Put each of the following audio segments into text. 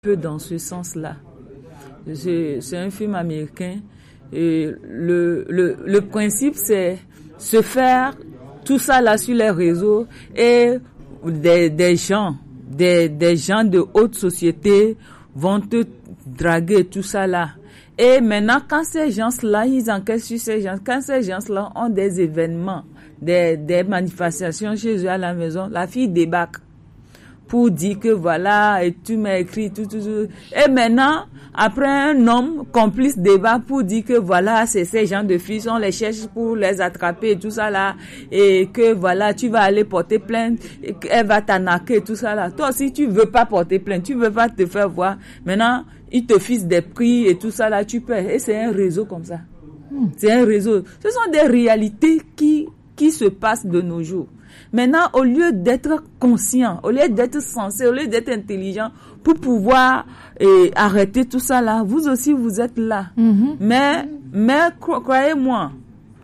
peu dans ce sens-là. C'est un film américain et le principe c'est se faire tout ça là sur les réseaux et des gens de haute société vont te draguer tout ça là. Et maintenant quand ces gens-là ils enquêtent sur ces gens, quand ces gens-là ont des événements, des manifestations chez eux à la maison, la fille débarque pour dire que voilà, et tu m'as écrit, tout. Et maintenant, après un homme complice débat pour dire que voilà, c'est ces gens de filles, on les cherche pour les attraper et tout ça là, et que voilà, tu vas aller porter plainte, et qu'elle va t'arnaquer et tout ça là. Toi aussi, tu veux pas porter plainte, tu veux pas te faire voir. Maintenant, ils te fixent des prix et tout ça là, tu perds. Et c'est un réseau comme ça. C'est un réseau. Ce sont des réalités qui se passent de nos jours. Maintenant, au lieu d'être conscient, au lieu d'être sensé, au lieu d'être intelligent, pour pouvoir arrêter tout ça là, vous aussi vous êtes là. Mais croyez-moi,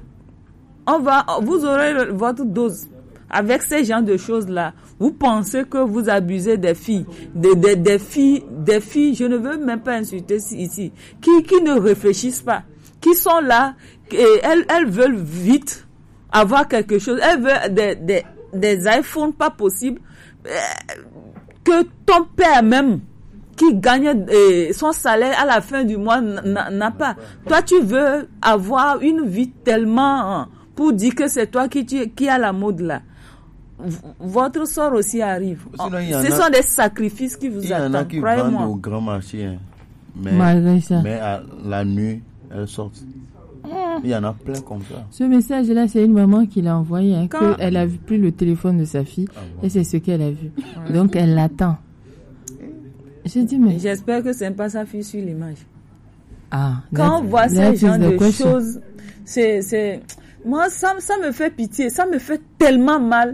vous aurez votre dose avec ces genres de choses là. Vous pensez que vous abusez des filles, des filles, je ne veux même pas insulter ici, qui ne réfléchissent pas, qui sont là, et elles veulent vite avoir quelque chose, elles veulent des iPhones pas possible, que ton père même qui gagne son salaire à la fin du mois n'a pas. Toi tu veux avoir une vie tellement pour dire que c'est toi qui a la mode là. Votre sort aussi arrive. Ce sont des sacrifices qui vous attendent. Il y en a qui vendent au grand marché, hein. Mais à la nuit elles sortent. Il y en a plein comme ça. Ce message-là, c'est une maman qui l'a envoyé, qu'elle a vu plus le téléphone de sa fille, et c'est ce qu'elle a vu. Donc, elle l'attend. J'ai dit, mais... J'espère que c'est pas sa fille sur l'image. Quand on voit ces genre de choses, moi, ça me fait pitié, ça me fait tellement mal,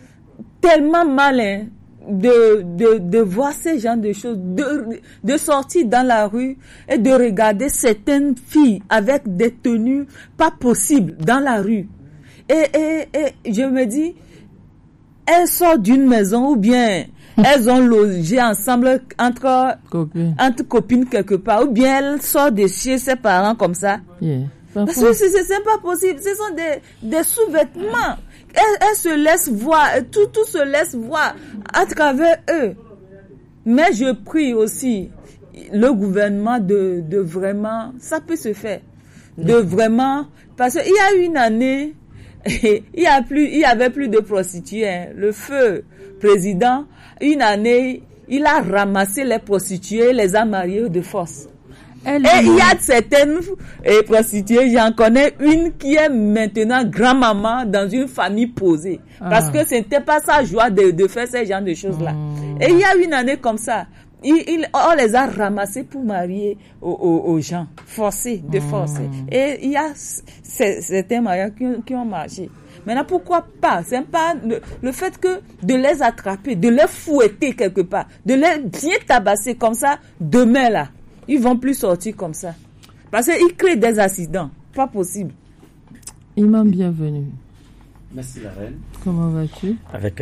hein. De voir ces genres de choses, de sortir dans la rue et de regarder certaines filles avec des tenues pas possibles dans la rue. Et je me dis, elles sortent d'une maison ou bien elles ont logé ensemble entre copines quelque part, ou bien elles sortent de chez ses parents comme ça. Parce que c'est pas possible. Ce sont des sous-vêtements. Elles se laissent voir, tout se laisse voir à travers eux. Mais je prie aussi le gouvernement de vraiment, ça peut se faire, de vraiment, parce qu'il y a une année, il y avait plus de prostituées, hein. Le feu président, une année, il a ramassé les prostituées, les a mariées de force. Et il y a certaines prostituées, j'en connais une qui est maintenant grand-maman dans une famille posée. Parce que c'était pas sa joie de faire ce genre de choses-là. Et il y a une année comme ça, on les a ramassés pour marier aux gens, forcés. Et il y a certains mariages qui ont marché. Maintenant, pourquoi pas? C'est pas le fait que de les attraper, de les fouetter quelque part, de les bien tabasser comme ça, demain là. Ils vont plus sortir comme ça. Parce qu'ils créent des accidents. Pas possible. Imam, bienvenue. Merci la reine. Comment vas-tu? Avec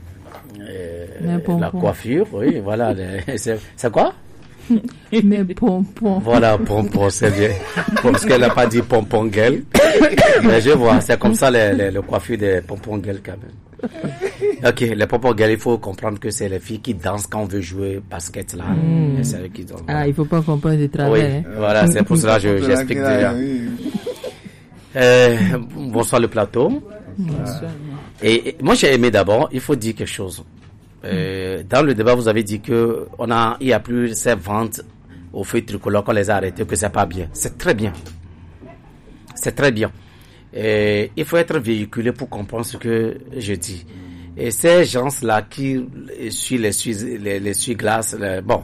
la coiffure, oui, voilà. C'est quoi? Mes pompons. Voilà, pompons, c'est bien. Parce qu'elle n'a pas dit pompon gueule. Mais je vois, c'est comme ça le coiffure des pompons gueule quand même. Ok, les pompons gueule, il faut comprendre que c'est les filles qui dansent quand on veut jouer basket là. Et c'est eux qui dansent. Ah, il faut pas comprendre de travers. Oui, voilà, c'est pour cela que j'explique déjà. Bonsoir le plateau. Et moi j'ai aimé d'abord, il faut dire quelque chose. Dans le débat, vous avez dit que il y a plus ces ventes aux feuilles tricolores qu'on les a arrêtées, que c'est pas bien. C'est très bien. C'est très bien. Il faut être véhiculé pour comprendre ce que je dis. Et ces gens-là qui suivent les essuie-glaces,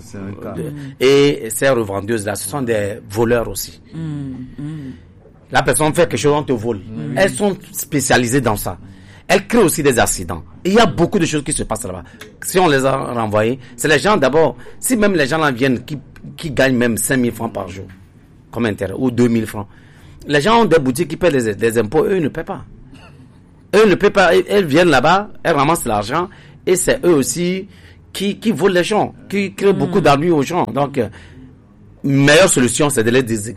et ces revendeuses-là, ce sont des voleurs aussi. La personne fait quelque chose, on te vole. Elles sont spécialisées dans ça. Elles créent aussi des accidents. Et il y a beaucoup de choses qui se passent là-bas. Si on les a renvoyées, c'est les gens d'abord, si même les gens là viennent qui gagnent même 5 000 francs par jour, comme intérêt, ou 2 000 francs. Les gens ont des boutiques qui paient des impôts, eux ne paient pas. Elles viennent là-bas, elles ramassent l'argent, et c'est eux aussi qui volent les gens, qui créent beaucoup d'ennuis aux gens. Donc, meilleure solution, c'est de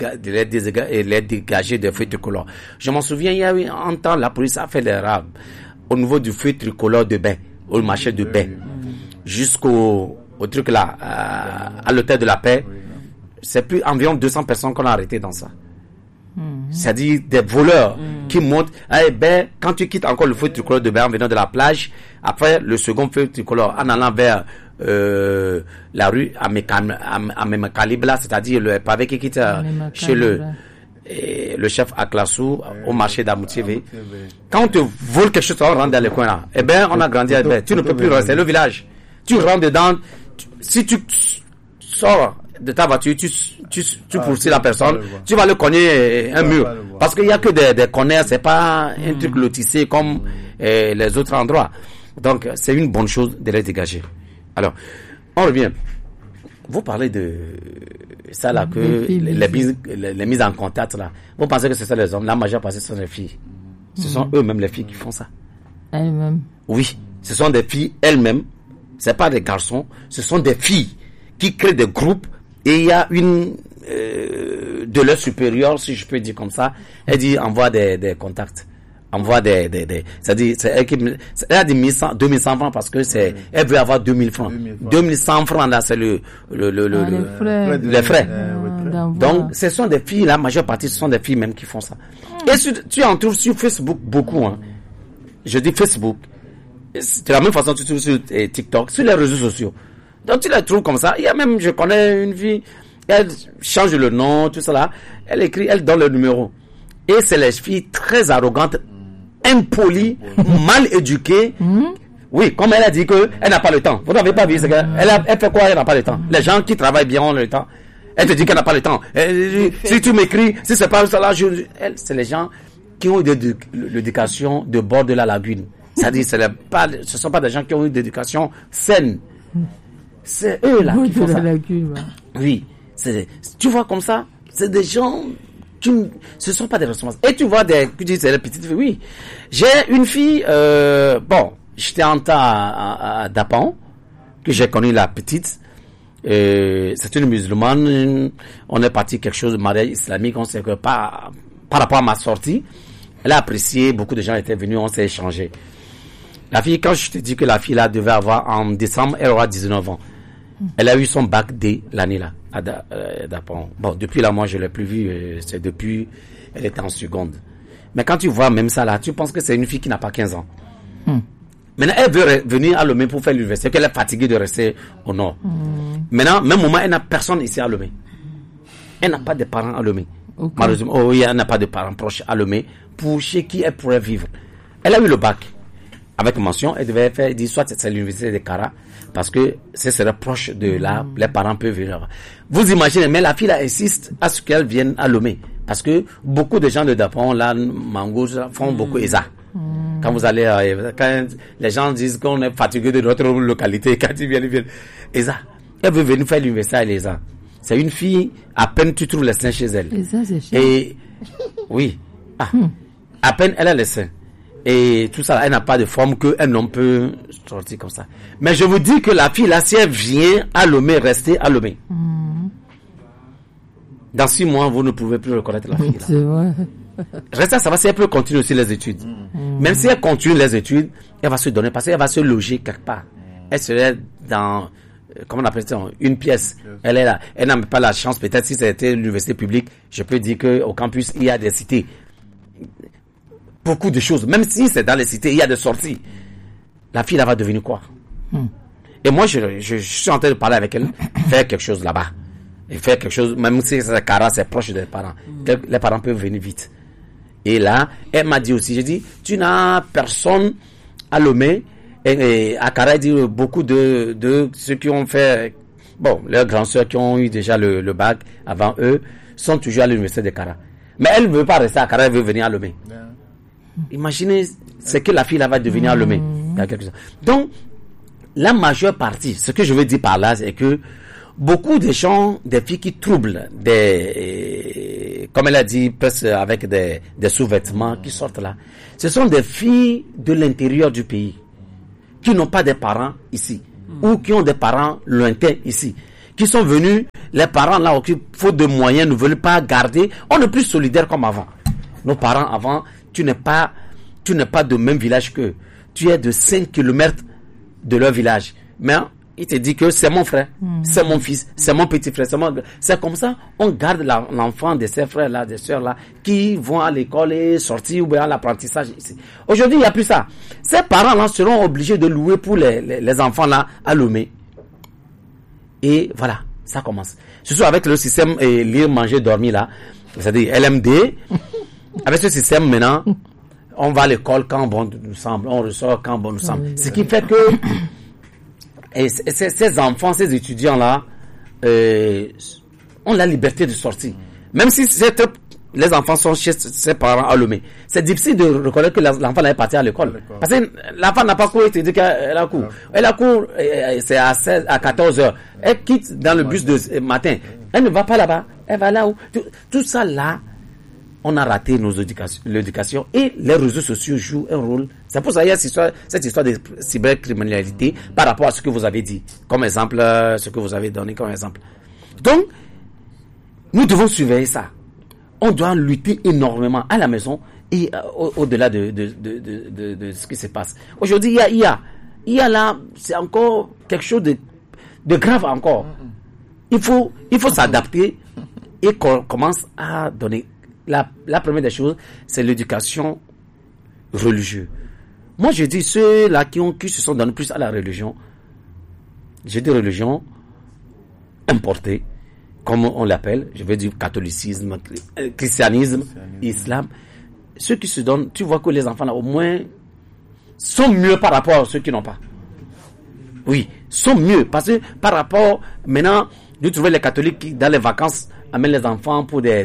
les dégager des feux tricolores. Je m'en souviens, il y a eu un temps, la police a fait des raids au niveau du feu tricolore de bain, au marché de bain, jusqu'au truc là, à l'hôtel de la paix. C'est plus environ 200 personnes qu'on a arrêtées dans ça. C'est-à-dire des voleurs qui montent. Quand tu quittes encore le feu tricolore de bain en venant de la plage, après le second feu tricolore en allant vers la rue à même calibre là, c'est-à-dire le pavé qui quitte chez le chef Aklassou au marché d'Amoutiévé. Quand on te vole quelque chose, on rentre dans les coins là. On a grandi avec. Tu ne peux plus rester le village. Tu rentres dedans. Si tu sors de ta voiture, tu poursuis la personne, tu vas le cogner un mur. Parce qu'il n'y a que des connards, c'est pas un truc lotissé comme les autres endroits. Donc, c'est une bonne chose de les dégager. Alors, on revient. Vous parlez de ça là, que les mises en contact là. Vous pensez que c'est ça les hommes? La majeure partie, ce sont les filles. Ce sont eux-mêmes les filles qui font ça. Elles-mêmes. Oui, ce sont des filles elles-mêmes. C'est pas des garçons. Ce sont des filles qui créent des groupes. Et il y a une de leur supérieure, si je peux dire comme ça, elle dit envoie des contacts, envoie c'est-à-dire elle a dit 2100 francs parce que elle veut avoir 2000 francs. 2100 francs là, c'est les frais. Donc ce sont des filles, la majeure partie ce sont des filles même qui font ça. Et tu en trouves sur Facebook beaucoup, hein. Je dis Facebook. C'est de la même façon que tu trouves sur TikTok, sur les réseaux sociaux. Donc tu la trouves comme ça. Il y a même, je connais une fille, elle change le nom, tout ça là. Elle écrit, elle donne le numéro. Et c'est les filles très arrogantes, impolies, mal éduquées. Oui, comme elle a dit que elle n'a pas le temps. Vous n'avez pas vu ce qu'elle elle fait quoi? Elle n'a pas le temps. Les gens qui travaillent bien ont le temps. Elle te dit qu'elle n'a pas le temps. Si tu m'écris, si c'est pas ça là, c'est les gens qui ont eu l'éducation de bord de la lagune. C'est-à-dire, ce ne sont pas des gens qui ont eu d'éducation saine. C'est eux là qui font ça. Oui, tu vois comme ça, c'est des gens ce sont pas des responsables. Et tu vois tu dis c'est les petites filles. Oui, j'ai une fille. J'étais en temps à Dapan que j'ai connu la petite. C'est une musulmane. On est parti quelque chose de mariage islamique. On sait que par rapport à ma sortie, elle a apprécié. Beaucoup de gens étaient venus. On s'est échangé. La fille, quand je te dis que la fille là devait avoir en décembre, elle aura 19 ans. Elle a eu son bac D l'année là, à Dapan. Bon, depuis là, moi, je l'ai plus vue. C'est depuis, elle était en seconde. Mais quand tu vois même ça là, tu penses que c'est une fille qui n'a pas 15 ans. Maintenant, elle veut venir à Lomé pour faire l'université, qu'elle est fatiguée de rester au nord. Maintenant, même moment, elle n'a personne ici à Lomé. Elle n'a pas de parents à Lomé. Okay. Malheureusement, elle n'a pas de parents proches à Lomé pour chez qui elle pourrait vivre. Elle a eu le bac. Avec mention, elle devait faire, soit c'est l'université de Kara, parce que ce serait proche de là, les parents peuvent venir. Vous imaginez, mais la fille là insiste à ce qu'elle vienne à Lomé, parce que beaucoup de gens de Dapan, là, Mango, font beaucoup ESA. Quand vous allez, quand les gens disent qu'on est fatigué de notre localité, quand ils viennent, ESA. Elle veut venir faire l'université à l'ESA. C'est une fille, à peine tu trouves les seins chez elle. ESA, c'est cher. Et, oui. À peine elle a les seins. Et tout ça, elle n'a pas de forme qu'un homme peut sortir comme ça. Mais je vous dis que la fille, là, si elle vient à Lomé, rester à Lomé. Dans 6 mois, vous ne pouvez plus reconnaître la fille. Là. C'est vrai. Reste à savoir si elle peut continuer aussi les études. Même si elle continue les études, elle va se donner, parce qu'elle va se loger quelque part. Elle serait dans, comment on appelle ça, une pièce. Elle est là. Elle n'a pas la chance, peut-être si c'était l'université publique, je peux dire qu'au campus, il y a des cités. Beaucoup de choses. Même si c'est dans les cités, il y a des sorties. La fille, là, va devenir quoi? Et moi, je suis en train de parler avec elle, faire quelque chose là-bas. Et faire quelque chose, même si c'est Kara, c'est proche des parents. Les parents peuvent venir vite. Et là, elle m'a dit aussi, j'ai dit, tu n'as personne à Lomé. Et à Kara, elle dit, beaucoup de ceux qui ont fait, leurs grands sœurs qui ont eu déjà le bac avant eux, sont toujours à l'université de Kara. Mais elle ne veut pas rester à Kara, elle veut venir à Lomé. Imaginez ce que la fille là va devenir à Lomé. Donc, la majeure partie, ce que je veux dire par là, c'est que beaucoup de gens, des filles qui troublent, comme elle a dit, avec des sous-vêtements qui sortent là, ce sont des filles de l'intérieur du pays, qui n'ont pas de parents ici. ou qui ont des parents lointains ici, qui sont venus, les parents là, qui faute de moyens, ne veulent pas garder. On n'est plus solidaire comme avant. Nos parents avant, tu n'es pas de même village qu'eux. Tu es de 5 km de leur village. Mais il te dit que c'est mon frère, c'est mon fils, c'est mon petit frère, c'est comme ça, on garde l'enfant de ces frères-là, des sœurs-là, qui vont à l'école et sortir ou bien à l'apprentissage ici. Aujourd'hui, il n'y a plus ça. Ces parents-là seront obligés de louer pour les enfants-là à Lomé. Et voilà, ça commence. Surtout avec le système lire, manger, dormir là, c'est-à-dire LMD, avec ce système maintenant, on va à l'école quand bon nous semble, on ressort quand bon nous semble. Ce qui fait que ces enfants, ces étudiants-là, ont la liberté de sortir. Même si les enfants sont chez ses parents à Lomé. C'est difficile de reconnaître que l'enfant est parti à l'école. Parce que l'enfant n'a pas cours, il te dit qu'elle a cours. Elle a cours, c'est à 14 heures. Elle quitte dans le bus de matin. Elle ne va pas là-bas. Elle va là où. Tout ça là, on a raté l'éducation et les réseaux sociaux jouent un rôle. C'est pour ça qu'il y a cette histoire de cybercriminalité par rapport à ce que vous avez dit. Comme exemple, ce que vous avez donné comme exemple. Donc, nous devons surveiller ça. On doit lutter énormément à la maison et au-delà de ce qui se passe. Aujourd'hui, il y a là, c'est encore quelque chose de grave encore. Il faut s'adapter et qu'on commence à donner. La première des choses, c'est l'éducation religieuse. Moi, je dis ceux-là qui se sont donnés plus à la religion, j'ai des religions importées, comme on l'appelle, je vais dire catholicisme, christianisme, islam. Ceux qui se donnent, tu vois que les enfants là au moins sont mieux par rapport à ceux qui n'ont pas. Oui, sont mieux parce que par rapport maintenant, vous trouvez les catholiques qui dans les vacances amènent les enfants pour des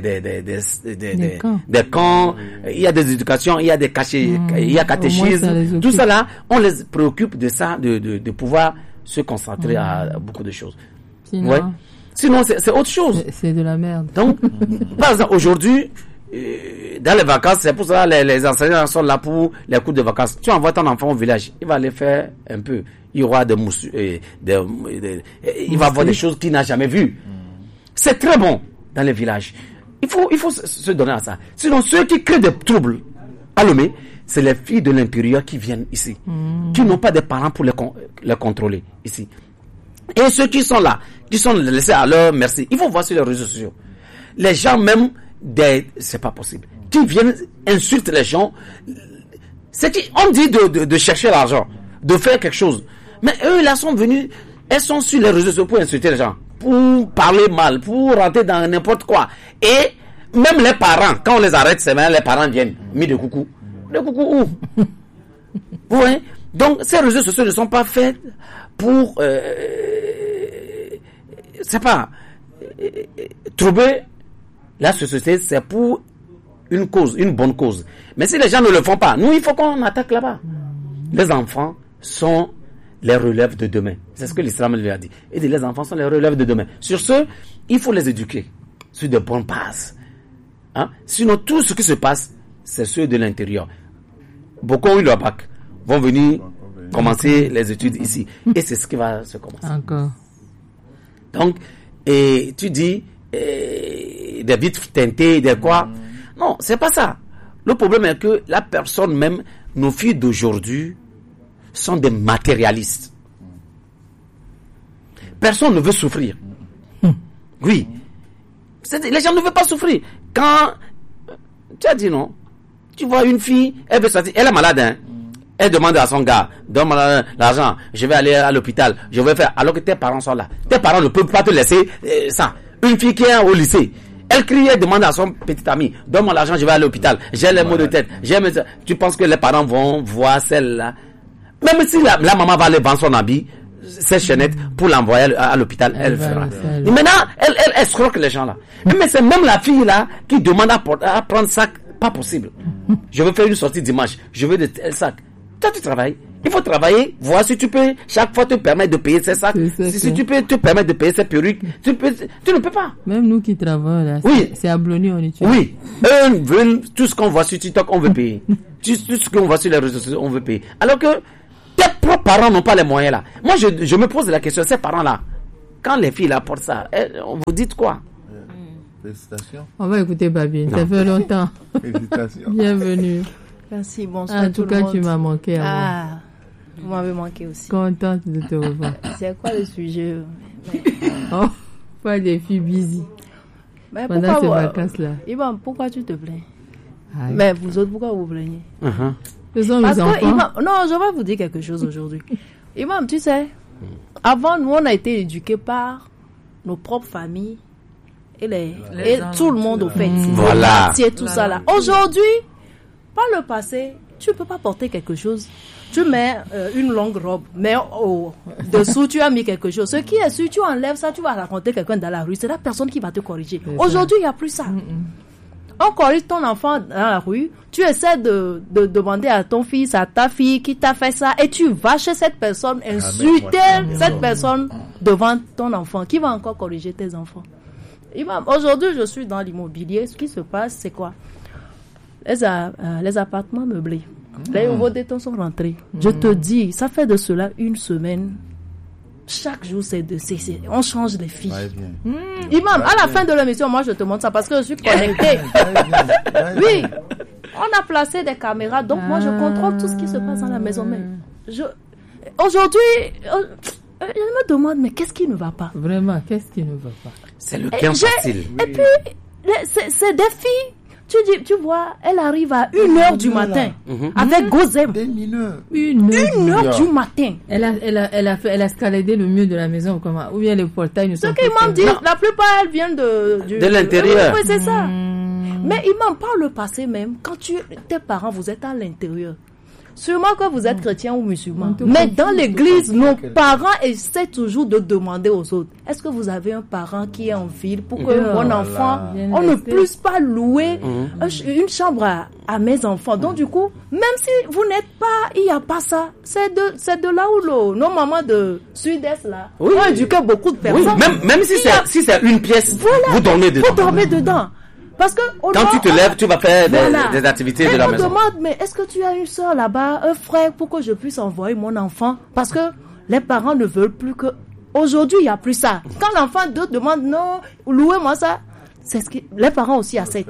camps. Il y a des éducations, il y a des cachets, il y a catéchisme. Tout ça là, on les préoccupe de ça, de pouvoir se concentrer à beaucoup de choses. Sinon, ouais. Sinon c'est autre chose. C'est de la merde. Donc, par exemple, aujourd'hui, dans les vacances, c'est pour ça que les enseignants sont là pour les cours de vacances. Tu envoies ton enfant au village, il va aller faire un peu. Il y aura des mousses, il va voir des choses qu'il n'a jamais vues. C'est très bon dans les villages. Il faut se donner à ça. Sinon, ceux qui créent des troubles à Lomé, c'est les filles de l'intérieur qui viennent ici, qui n'ont pas de parents pour les contrôler ici. Et ceux qui sont là, qui sont laissés à leur merci, il faut voir sur les réseaux sociaux. Les gens même, c'est pas possible. Qui viennent insulter les gens, on dit de chercher l'argent, de faire quelque chose. Mais eux, là, sont venus, elles sont sur les réseaux sociaux pour insulter les gens, pour parler mal, pour rentrer dans n'importe quoi. Et même les parents, quand on les arrête, c'est même les parents viennent, mis de coucou. De coucou où? Vous voyez? Donc, ces réseaux sociaux ne sont pas faits pour, troubler la société, c'est pour une cause, une bonne cause. Mais si les gens ne le font pas, nous, il faut qu'on attaque là-bas. Les enfants sont les relèves de demain. C'est ce que l'islam lui a dit. Il dit, les enfants sont les relèves de demain. Sur ce, il faut les éduquer sur de bonnes bases. Hein? Sinon, tout ce qui se passe, c'est ceux de l'intérieur. Beaucoup ont eu leur bac, vont venir commencer les études ici. Et c'est ce qui va se commencer. Encore. Donc, et tu dis, des vitres teintées, des quoi. Non, c'est pas ça. Le problème est que la personne même, nos filles d'aujourd'hui, sont des matérialistes. Personne ne veut souffrir. Oui. Les gens ne veulent pas souffrir. Quand, tu as dit non, tu vois une fille, elle veut sortir, elle est malade, hein. Elle demande à son gars, donne-moi l'argent, je vais aller à l'hôpital, je vais faire, alors que tes parents sont là. Tes parents ne peuvent pas te laisser ça. Une fille qui est au lycée, elle crie, elle demande à son petit ami, donne-moi l'argent, je vais à l'hôpital, j'ai les maux de tête, tu penses que les parents vont voir celle-là? Même si la maman va aller vendre son habit, ses chaînettes, pour l'envoyer à l'hôpital, elle fera. Et maintenant, elle escroque les gens là. Mais c'est même la fille là qui demande à prendre ça, pas possible. Je veux faire une sortie dimanche, je veux des sacs. Toi, tu travailles. Il faut travailler, voir si tu peux chaque fois te permettre de payer ces sacs. Si tu peux te permettre de payer ces perruques, tu ne peux pas. Même nous qui travaillons là, oui. C'est à Blony, on utilise. Oui. Eux veulent tout ce qu'on voit sur TikTok, on veut payer. Tout ce qu'on voit sur les réseaux sociaux, on veut payer. Alors que tes propres parents n'ont pas les moyens là. Moi, je me pose la question, ces parents-là, quand les filles là portent ça, vous dites quoi? Félicitations. On va écouter Babi, ça fait longtemps. Félicitations. Bienvenue. Merci, bonsoir. En tout cas, tu m'as manqué. Vous m'avez manqué aussi. Contente de te revoir. C'est quoi le sujet? Oh, pas des filles busy. Mais pendant ces vacances-là. Ivan, pourquoi tu te plains? Mais vous autres, pourquoi vous plaignez? Ce sont les enfants. Non, je vais vous dire quelque chose aujourd'hui. Ivan, tu sais, avant, nous, on a été éduqués par nos propres familles et tout le monde au fait. Voilà. Tout ça là. Aujourd'hui, par le passé, tu ne peux pas porter quelque chose. Tu mets une longue robe, mais dessous, tu as mis quelque chose. Ce qui est sûr, tu enlèves ça, tu vas raconter quelqu'un dans la rue. C'est la personne qui va te corriger. Aujourd'hui, il n'y a plus ça. On corrige ton enfant dans la rue, tu essaies de demander à ton fils, à ta fille qui t'a fait ça, et tu vas chez cette personne, insulter cette personne devant ton enfant. Qui va encore corriger tes enfants? Aujourd'hui, je suis dans l'immobilier. Ce qui se passe, c'est quoi? Les appartements meublés. Les nouveaux détents sont rentrés. Je te dis, ça fait de cela une semaine. Chaque jour, on change les filles. Imam, à la fin de l'émission, moi, je te montre ça parce que je suis connectée. Oui, on a placé des caméras, donc moi, je contrôle tout ce qui se passe dans la maison même. Aujourd'hui, je me demande, mais qu'est-ce qui ne va pas? Vraiment, qu'est-ce qui ne va pas? C'est le gain facile. Et puis, c'est des filles. Tu vois, elle arrive à 1h du matin avec Gozem. Des mineurs. 1h du matin. Elle a escaladé le mur de la maison, comment? Ou bien les portails ne sont pas. Ce qu'Imam dit, la plupart elles viennent de l'intérieur. Oui, c'est ça. Mais Imam, par le passé même, quand tes parents, vous êtes à l'intérieur. Sûrement que vous êtes chrétien ou musulman. Mais dans l'église, nos parents essaient toujours de demander aux autres, est-ce que vous avez un parent qui est en ville pour que mon enfant, on ne puisse pas louer une chambre à mes enfants. Donc du coup, même si vous n'êtes pas, il n'y a pas ça. C'est de là où nos mamans de Sud-Est là ont éduqué beaucoup de personnes. Oui, même si c'est une pièce, vous dormez dedans. Vous dormez dedans. Parce que quand tu te lèves, tu vas faire des activités de la maison. Elle me demande, mais est-ce que tu as une soeur là-bas, un frère, pour que je puisse envoyer mon enfant? Parce que les parents ne veulent plus que... Aujourd'hui, il n'y a plus ça. Quand l'enfant demande, non, louez-moi ça, c'est ce que les parents aussi acceptent.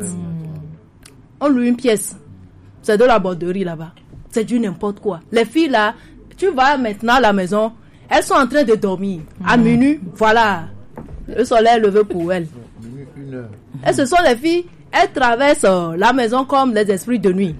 On loue une pièce. C'est de la borderie là-bas. C'est du n'importe quoi. Les filles là, tu vas maintenant à la maison, elles sont en train de dormir. À minuit, voilà. Le soleil est levé pour elles. Et ce sont les filles, elles traversent la maison comme les esprits de nuit.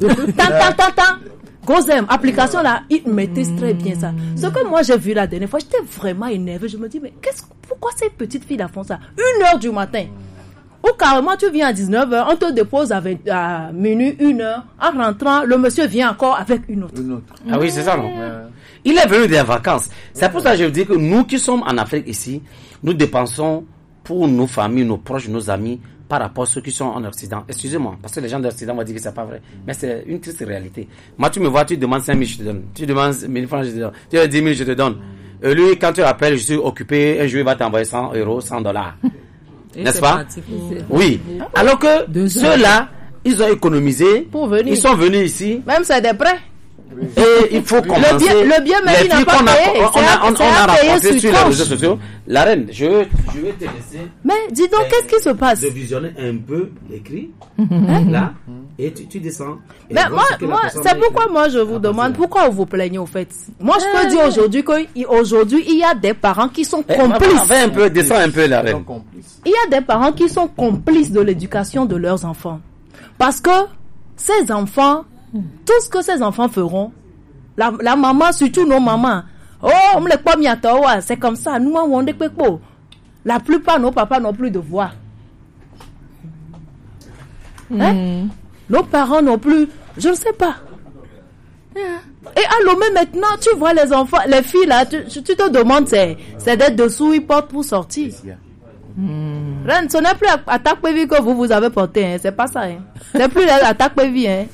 Gozem, application là, ils maîtrisent très bien ça. Ce que moi j'ai vu la dernière fois, j'étais vraiment énervée. Je me dis, mais pourquoi ces petites filles là font ça? 1h du matin. Ou carrément tu viens à 19h, on te dépose à minuit, 1h. En rentrant, le monsieur vient encore avec une autre. Ah oui, c'est ça, non? Il est venu des vacances. C'est pour ça que je dis que nous qui sommes en Afrique ici, nous dépensons pour nos familles, nos proches, nos amis, par rapport à ceux qui sont en Occident. Excusez-moi, parce que les gens d'Occident vont dire que c'est pas vrai. Mais c'est une triste réalité. Moi, tu me vois, tu demandes 5 000, je te donne. Tu demandes 1000 francs, je te donne. Tu demandes 10 000, je te donne. Lui, quand tu rappelles, je suis occupé, un jour, il va t'envoyer 100 €, 100 $. N'est-ce pas? Oui. Alors que ceux-là, ils ont économisé. Pour venir. Ils sont venus ici. Même c'est des prêts. Et il faut commencer. Le bien même, il n'a pas payé. On a rapporté sur les réseaux sociaux. La reine, je vais te laisser. Mais dis donc, qu'est-ce qui se passe? De visionner un peu l'écrit, là, et tu descends. Mais moi, c'est pourquoi moi je vous demande, pourquoi vous vous plaignez au fait? Moi, je peux dire aujourd'hui il y a des parents qui sont complices. Descends un peu, la reine. Il y a des parents qui sont complices de l'éducation de leurs enfants. Parce que ces enfants, tout ce que ces enfants feront, la maman, surtout nos mamans, on me pas mis à toi, c'est comme ça, nous on est pas. La plupart nos papas n'ont plus de voix. Nos parents n'ont plus, je ne sais pas. Et à Lomé maintenant, tu vois les enfants, les filles là, tu te demandes, c'est d'être dessous, ils portent pour sortir. Reine, ce n'est plus attaque prévue que vous avez porté, hein. C'est pas ça, hein. C'est plus l'attaque prévue, hein.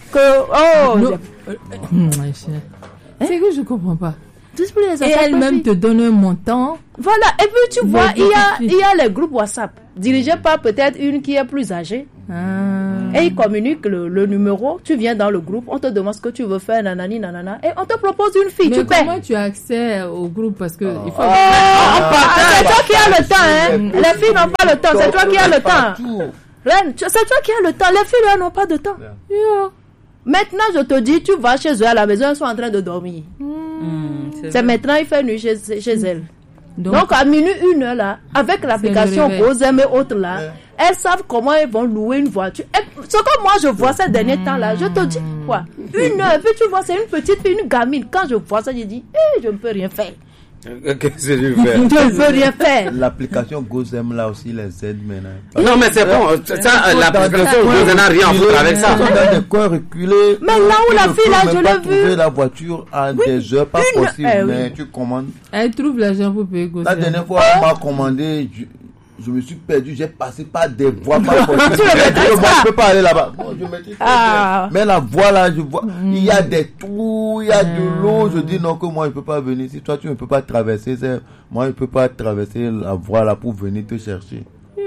C'est que je comprends pas. Et elle-même te donne un montant. Voilà, et puis tu vois, il y a les groupes WhatsApp, dirigés par peut-être une qui est plus âgée. Et ils communiquent le numéro. Tu viens dans le groupe, on te demande ce que tu veux faire, nanani, nanana, et on te propose une fille. Mais tu paies. comment tu as accès au groupe? Parce que il faut. C'est toi qui as le temps, hein. Les filles n'ont pas le temps. C'est toi qui as le temps. Reine, c'est toi qui as le temps. Les filles, elles n'ont pas de temps. Maintenant, je te dis, tu vas chez eux à la maison, elles sont en train de dormir. C'est maintenant, il fait nuit chez elles. Donc, à minuit, 1h là, avec l'application GoZem et autres là, elles savent comment elles vont louer une voiture. Ce que moi, je vois ces derniers temps là, je te dis, quoi, 1h, puis tu vois, c'est une petite fille, une gamine. Quand je vois ça, je dis, je ne peux rien faire. Qu'est-ce que je vais faire? Je ne peux rien faire. L'application GoZem là aussi les aide maintenant. Non, mais c'est bon. Ça, l'application GoZem n'a rien à foutre avec ça. Dans des coins reculés. Mais là où la fille là, je l'ai vu. Trouver la voiture à des heures pas possible, mais tu commandes. Elle trouve l'argent pour payer GoZem. La dernière fois, on m'a commandé. Je me suis perdu, j'ai passé par des voies pas possibles. Je peux pas aller là-bas. Bon, je me dis, mais la voie là, je vois, il y a des trous, il y a de l'eau. Je dis non, que moi je peux pas venir. Si toi tu ne peux pas traverser, moi je peux pas traverser la voie là pour venir te chercher.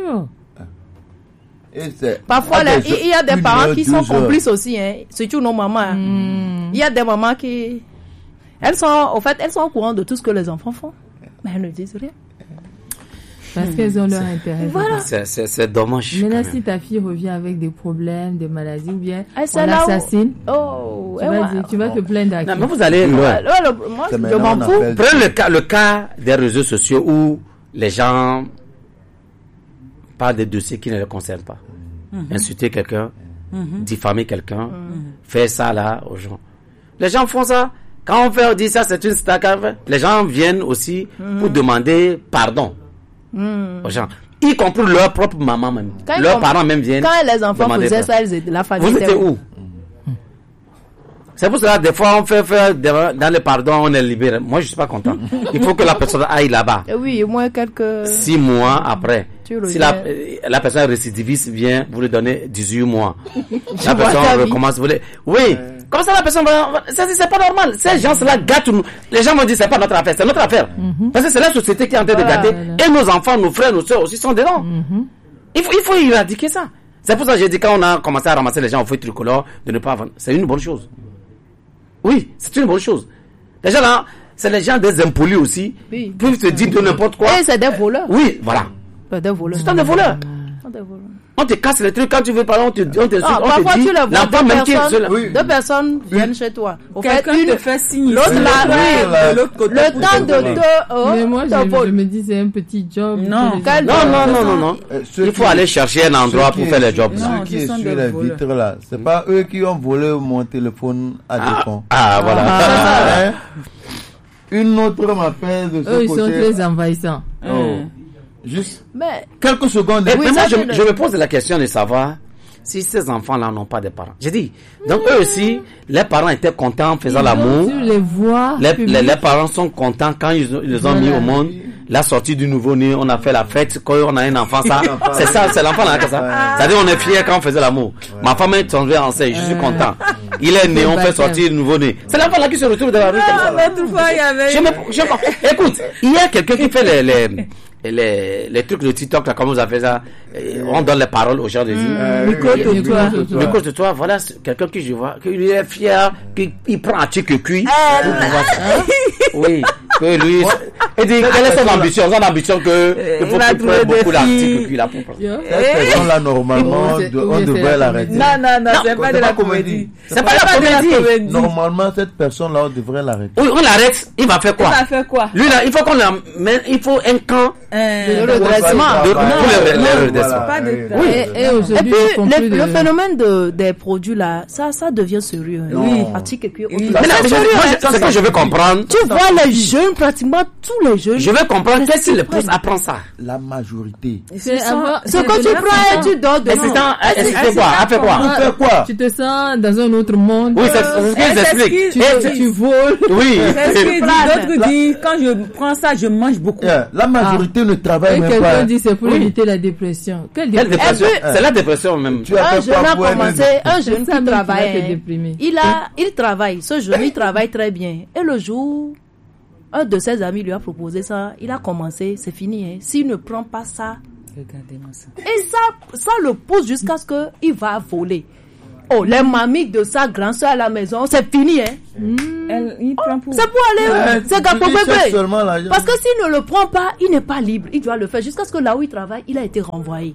Et parfois, il y a des parents qui sont complices aussi, hein, surtout nos mamans. Il y a des mamans qui, elles sont au courant de tout ce que les enfants font, mais elles ne disent rien. Parce qu'elles ont leur intérêt. Voilà. C'est dommage. Maintenant, si ta fille revient avec des problèmes, des maladies, ou bien on l'assassine, tu vas te plaindre à qui? Non, mais vous allez loin. Moi, je m'en fous. Prenez le cas des réseaux sociaux où les gens parlent des dossiers qui ne les concernent pas. Insulter quelqu'un, diffamer quelqu'un, faire ça là aux gens. Les gens font ça. Quand on dit ça, c'est une star. Les gens viennent aussi pour demander pardon. Aux gens, y compris leur propre maman même. Leurs parents même viennent. Quand les enfants faisaient ça, la famille. Vous étiez où? C'est pour cela, des fois, on fait faire dans le pardon, on est libéré. Moi, je suis pas content. Il faut que la personne aille là-bas. Oui, au moins 6 mois après. Si la personne récidiviste vient, vous lui donnez 18 mois. La personne recommence, oui. Comme ça, la personne va, c'est pas normal. Ces gens-là gâtent nous. Les gens vont dire, c'est pas notre affaire, c'est notre affaire. Parce que c'est la société qui est en train de gâter. Et nos enfants, nos frères, nos soeurs aussi sont dedans. Il faut éradiquer ça. C'est pour ça que j'ai dit, quand on a commencé à ramasser les gens au feu tricolore, de ne pas vendre. C'est une bonne chose. Oui, c'est une bonne chose. Les gens là, c'est les gens des impolis aussi. Ils peuvent te dire de n'importe quoi. Et c'est des voleurs. Oui, voilà. Des voleurs. C'est des voleurs. On te casse les trucs quand tu veux parler, on te dit, parfois tu le vois, deux personnes viennent chez toi. Quelqu'un te fait signe. L'autre là, l'autre côté. Le temps de te... Mais moi, je me dis, c'est un petit job. Non. Il faut aller chercher un endroit pour faire le job. Ceux qui sont sur les vitres là, c'est pas eux qui ont volé mon téléphone à Défend. Voilà. Une autre m'appelle de ce côté. Eux, ils sont très envahissants. Juste quelques secondes. Mais moi, je me pose la question de savoir si ces enfants-là n'ont pas de parents. J'ai dit, donc eux aussi, les parents étaient contents en faisant l'amour. Les voix. Les parents sont contents quand ils les ont mis au monde. La sortie du nouveau-né, on a fait la fête, quand on a un enfant, ça, c'est ça, c'est l'enfant là, ça. C'est-à-dire, on est fiers quand on faisait l'amour. Ma femme est tombée enceinte, je suis content. Il est né, on fait sortir le nouveau-né. C'est l'enfant là qui se retrouve dans la rue. Écoute, il y a quelqu'un qui fait les trucs de TikTok là, comme vous avez fait ça, on donne les paroles aux gens de dire micro de toi, voilà quelqu'un qui je vois, qu'il est fier, qu'il prend un truc cuit. Oui, que lui, et dit quelle est son ambition? Son ambition que il faut qu'il prenne beaucoup d'articles cuits là pour prendre. Cette personne là normalement, on devrait l'arrêter. Non, c'est pas de la comédie. C'est pas de la comédie. Normalement, cette personne là, on devrait l'arrêter. Oui, on l'arrête. Il va faire quoi? Lui là, il faut qu'on l'amène, il faut un camp. Le redressement. Et aujourd'hui, le phénomène des produits là, ça devient sérieux. Oui. Article cuir. C'est ce que je veux comprendre. Tu vois les jeunes, pratiquement tous les jeunes. Je veux comprendre qu'est-ce qui les pousse à prendre ça. La majorité. Ce que tu prends et tu donnes dedans. Fait quoi? Tu te sens dans un autre monde. Oui, c'est ce qu'ils expliquent. Tu voles. Oui. C'est ce qu'ils disent. D'autres disent, quand je prends ça, je mange beaucoup. La majorité ne travaille même pas. Quelqu'un dit c'est pour éviter la dépression. Quelle dépression? C'est la dépression même. Un jeune a commencé, un jeune qui travaille. Il travaille. Ce jeune, il travaille très bien. Et le jour, un de ses amis lui a proposé ça. Il a commencé, c'est fini. S'il ne prend pas ça, Regardez-moi ça. Et ça le pousse jusqu'à ce qu'il va voler. Oh, les mamies de sa grande soeur à la maison, c'est fini, hein. Il prend pour... C'est pour aller, c'est pour bébé. Parce que s'il ne le prend pas, il n'est pas libre. Il doit le faire jusqu'à ce que là où il travaille, il a été renvoyé.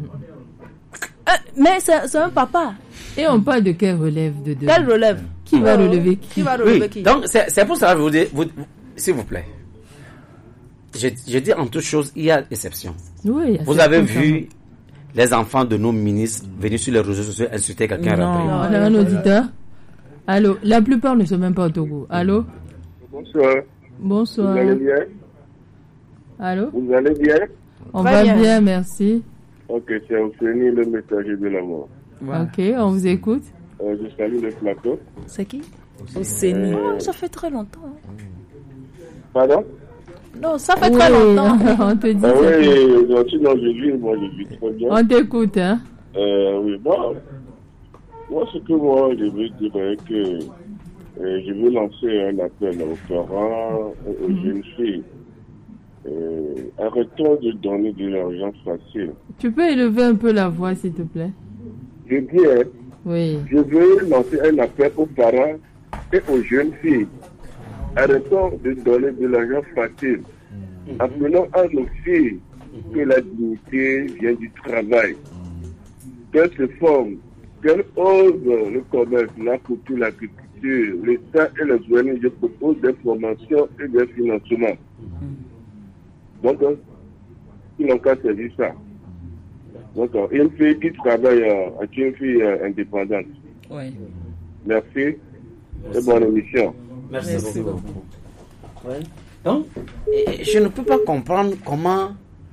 Mais c'est un papa. Et on parle de quelle relève de deux? Quelle relève? Qui va relever qui? Qui va relever qui? Donc, c'est pour ça que je vous dis, s'il vous plaît. Je dis en toute chose, il y a exception. Oui, vous avez vu les enfants de nos ministres venir sur les réseaux sociaux insulter quelqu'un. Non, on a un auditeur. Allô, la plupart ne sont même pas au Togo. Allô? Bonsoir. Bonsoir. Vous allez bien? Allô? Vous allez bien? On va bien, merci. Ok, c'est Ouseni, le messager de la mort. Ok, on vous écoute. Je salue le plateau. C'est qui? Ouseni. Ça fait très longtemps. Pardon? Non, ça fait très longtemps. On te dit ça. Oui, non, je vis très bien. On t'écoute, hein? Oui, bon. Moi, ce que moi, je veux dire est que je veux lancer un appel aux parents, aux jeunes filles. Arrêtons de donner de l'argent facile. Tu peux élever un peu la voix, s'il te plaît? Je dis, oui. Je veux lancer un appel aux parents et aux jeunes filles. Arrêtons de donner de l'argent facile. Appelons à nos filles que la dignité vient du travail. Qu'elles se forment, qu'elles osent le commerce, la culture, l'agriculture, l'État et les ONG. Je propose des formations et des financements. Donc, ils n'ont qu'à saisir ça. Donc, une fille qui travaille est une fille indépendante. Oui. Merci. Et bonne émission. Merci beaucoup. Ouais. Donc, je ne peux pas comprendre comment...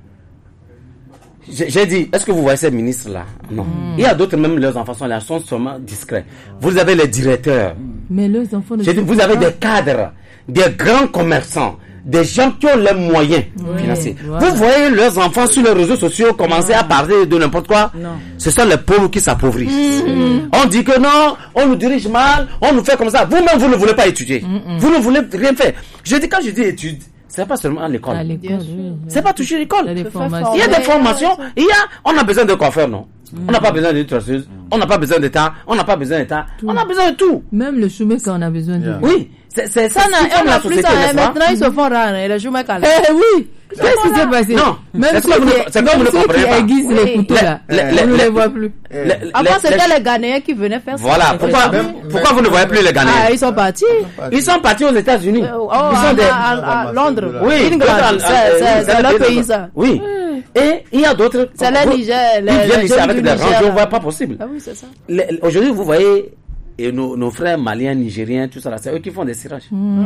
J'ai dit, est-ce que vous voyez ces ministres-là? Non. Il y a d'autres, même leurs enfants sont là, sont seulement discrets. Vous avez les directeurs. Mais leurs enfants... Vous avez des cadres, des grands commerçants, des gens qui ont les moyens financiers. Voilà. Vous voyez leurs enfants sur les réseaux sociaux commencer à parler de n'importe quoi. Non. Ce sont les pauvres qui s'appauvrissent. On dit que non, on nous dirige mal, on nous fait comme ça. Vous-même, vous ne voulez pas étudier. Vous ne voulez rien faire. Quand je dis études, c'est pas seulement à l'école. C'est pas toucher l'école. Il y a des formations. On a besoin de coiffeurs, non? On n'a pas besoin de traceuses. On n'a pas besoin d'État. On n'a pas besoin d'État. On a besoin de tout. Même le chômage, on a besoin de. Oui. C'est ça, on a plus ça. Maintenant, ils se font rares, les chômage. Oui. Qu'est-ce qui s'est passé? Non. Même ceux qui aiguisent les couteaux là, on ne les voit plus. Avant, c'était les Ghanéens qui venaient faire ça. Voilà. Pourquoi vous ne voyez plus les Ghanéens? Ah, ils sont partis. Ils sont partis aux États-Unis. À Londres. Oui. C'est leur pays, ça. Oui. Et il y a d'autres. C'est le Niger. Ils viennent ici avec des rangs, on ne voit pas possible. Ah oui, c'est ça. Aujourd'hui, vous voyez nos frères maliens, nigériens, tout ça, c'est eux qui font des tirages.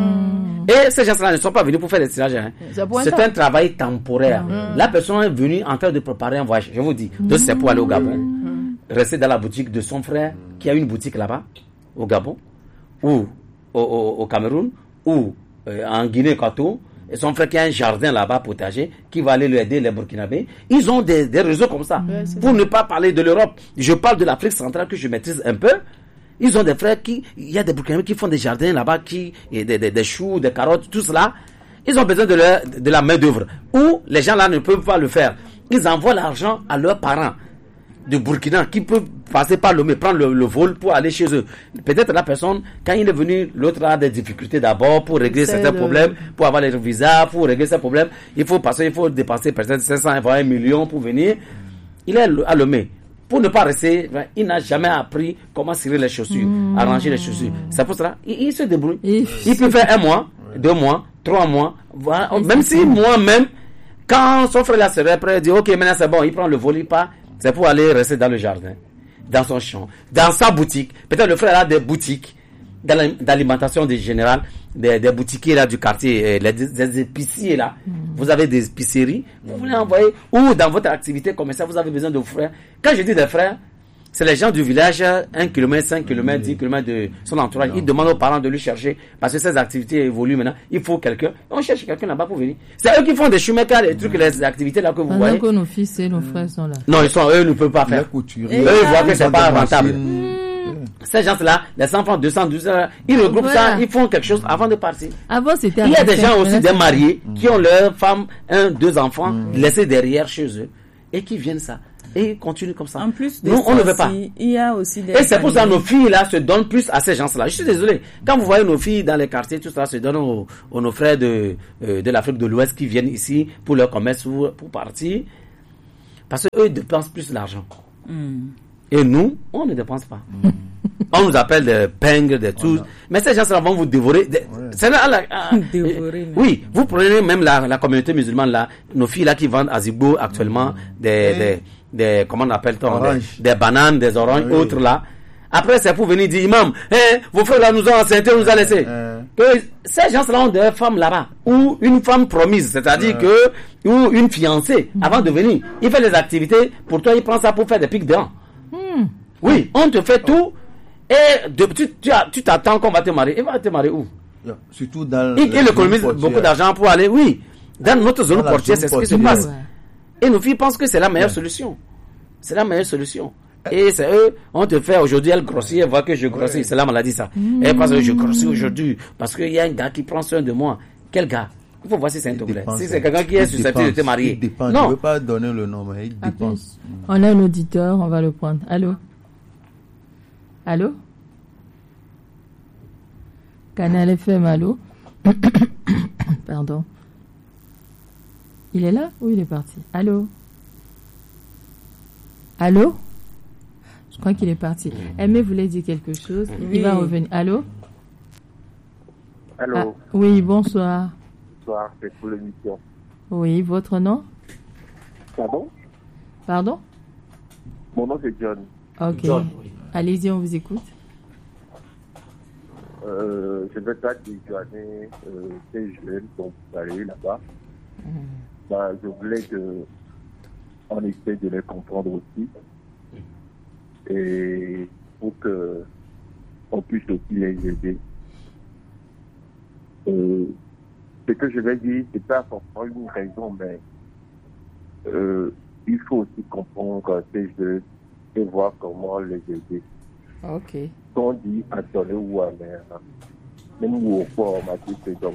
Et ces gens-là ne sont pas venus pour faire des tirages. Hein. C'est un travail temporaire. La personne est venue en train de préparer un voyage. Je vous dis, donc c'est pour aller au Gabon, rester dans la boutique de son frère qui a une boutique là-bas, au Gabon, ou au Cameroun, ou en Guinée-Équatoriale. Et son frère qui a un jardin là-bas potager, qui va aller lui aider les Burkinabés. Ils ont des réseaux comme ça. Pour ne pas parler de l'Europe, je parle de l'Afrique centrale que je maîtrise un peu. Ils ont des frères il y a des Burkinabés qui font des jardins là-bas, des choux, des carottes, tout cela. Ils ont besoin de la main d'œuvre. Ou les gens là ne peuvent pas le faire. Ils envoient l'argent à leurs parents de Burkina qui peuvent passer par Lomé, prendre le vol pour aller chez eux. Peut-être la personne, quand il est venu, l'autre a des difficultés d'abord pour régler certains problèmes, pour avoir les visas, pour régler ces problèmes. Il faut dépenser peut-être 500, voire 1 million pour venir. Il est à Lomé. Pour ne pas rester, il n'a jamais appris comment cirer les chaussures, arranger les chaussures. C'est pour cela, il se débrouille. Il peut faire 1 mois, 2 mois, 3 mois, voilà. Même si moi-même, quand son frère là serait prêt, il dit ok, maintenant c'est bon, il prend le vol, il part, c'est pour aller rester dans le jardin, dans son champ, dans sa boutique. Peut-être le frère a des boutiques d'alimentation de général, des boutiquiers là du quartier, des épiciers là. Vous avez des épiceries, vous voulez envoyer, ou dans votre activité commerciale, vous avez besoin de frères. Quand je dis des frères, c'est les gens du village, 1 km, 5 km, 10 km de son entourage. Ils demandent aux parents de lui chercher, parce que ces activités évoluent maintenant. Il faut quelqu'un. On cherche quelqu'un là-bas pour venir. C'est eux qui font des chemins, les trucs, les activités là que vous voyez. Que nos fils et nos frères sont là. Non, eux ne peuvent pas faire. Eux, ils voient que c'est pas rentable. Ces gens-là, les enfants 212 heures, ils regroupent ça, ils font quelque chose avant de partir. Avant, c'était il y a des gens aussi, des mariés, qui ont leurs femmes, 1, 2 enfants, laissés derrière chez eux. et qui viennent ça. Et ils continuent comme ça. En plus nous, on ne veut pas. Il y a aussi des... Et c'est pour ça que nos filles là se donnent plus à ces gens-là. Je suis désolé. Quand vous voyez nos filles dans les quartiers, tout ça se donne aux nos frères de l'Afrique de l'Ouest qui viennent ici pour leur commerce ou pour partir. Parce qu'eux, ils dépensent plus d'argent. Et nous, on ne dépense pas. On nous appelle des pingres, des tout. Mais ces gens-là vont vous dévorer. Dévorer. Oui, vous prenez même la communauté musulmane là, nos filles là qui vendent à Zibo actuellement des comment on appelle-t-on, des bananes, des oranges, autres là. Après, c'est pour venir dire, imam, vos frères là nous ont enceintés, nous ont laissé. Que ces gens-là ont des femmes là-bas, ou une femme promise, c'est-à-dire ou une fiancée, avant de venir. Il fait des activités, pour toi, il prend ça pour faire des pics dehors. Oui, on te fait tout, et tu t'attends qu'on va te marier. Il va te marier où? Surtout dans il économise beaucoup d'argent pour aller, dans notre zone portière, c'est ce qui se passe. Et nos filles pensent que c'est la meilleure solution. C'est la meilleure solution. Et c'est eux, on te fait aujourd'hui, elle grossit, elle voit que je grossis. C'est là qu'on l'a dit ça. Elle pense que je grossis aujourd'hui parce qu'il y a un gars qui prend soin de moi. Quel gars? Il faut voir si c'est un togolais. Si c'est quelqu'un qui est susceptible de te marier. Non. Je ne veux pas donner le nom, mais il dépense. On a un auditeur, on va le prendre. Allô? Allô? Canal FM, allô? Pardon. Il est là ou il est parti? Allô? Allô? Je crois qu'il est parti. Aimé voulait dire quelque chose. Il va revenir. Allô? Allô? Ah, oui, bonsoir. Bonsoir, c'est pour l'émission. Oui, votre nom? Pardon? Mon nom c'est John. Ok. John, oui. Allez-y, on vous écoute. Je ne vais pas déjouer ces jeunes dont vous allez là-bas. Je voulais qu'on essaie de les comprendre aussi. Et pour qu'on puisse aussi les aider. Ce que je vais dire, c'est pas forcément une raison, mais il faut aussi comprendre ces jeunes et voir comment les aider. Ok. On dit à donner ou à mère, même au formaté, c'est dans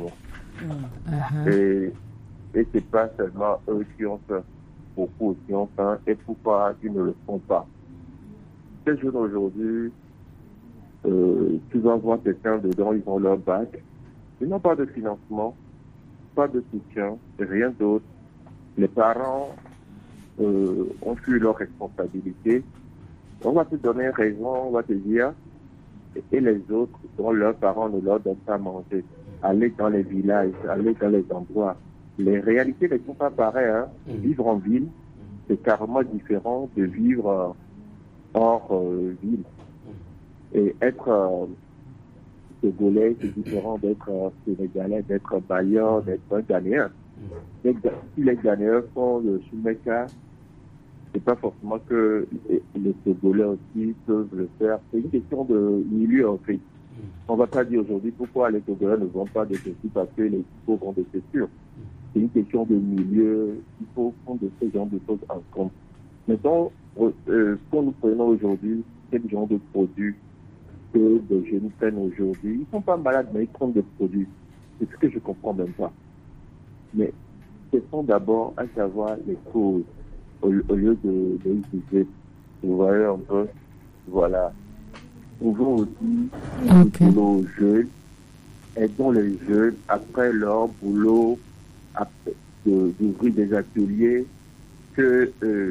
Et c'est pas seulement eux qui ont fait, beaucoup aussi ont fait, et pourquoi ils ne le font pas. Ces jeunes aujourd'hui, tu vas voir quelqu'un dedans, ils ont leur bac, ils n'ont pas de financement, pas de soutien, rien d'autre. Les parents ont fui leurs responsabilités. On va te donner raison, on va te dire, et les autres, dont leurs parents ne leur donnent pas à manger. Aller dans les villages, aller dans les endroits. Les réalités ne sont pas pareilles. Hein. Vivre en ville, c'est carrément différent de vivre hors ville. Et être Togolais, c'est différent d'être Sénégalais, d'être Bailleur, d'être Ghanéen. Si les Ghanéens font le Soumeka, c'est pas forcément que les Togolais aussi peuvent le faire. C'est une question de milieu en fait. On va pas dire aujourd'hui pourquoi les Togolais ne vendent pas de ceci parce que les Togolais vendent des chaussures. C'est une question de milieu. Il faut prendre ce genre de choses en compte. Maintenant, quand nous prenons aujourd'hui, quel genre de produits que les jeunes prennent aujourd'hui, ils sont pas malades, mais ils prennent des produits. C'est ce que je comprends même pas. Mais ce sont d'abord à savoir les causes. Au lieu de utiliser, vous voyez un peu, voilà. Pouvons aussi nos jeunes, aidons les jeunes après leur boulot, d'ouvrir des ateliers, que